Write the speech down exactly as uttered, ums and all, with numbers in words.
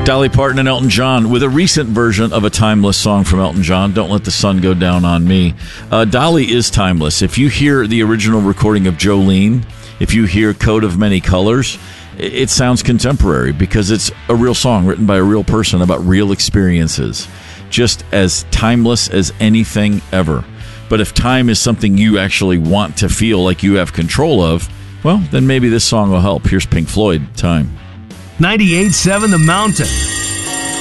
Dolly Parton and Elton John with a recent version of a timeless song from Elton John, Don't Let the Sun Go Down on Me. Uh, Dolly is timeless. If you hear the original recording of Jolene, if you hear Coat of Many Colors, it, it sounds contemporary because it's a real song written by a real person about real experiences, just as timeless as anything ever. But if time is something you actually want to feel like you have control of, well, then maybe this song will help. Here's Pink Floyd, Time. ninety-eight point seven The Mountain.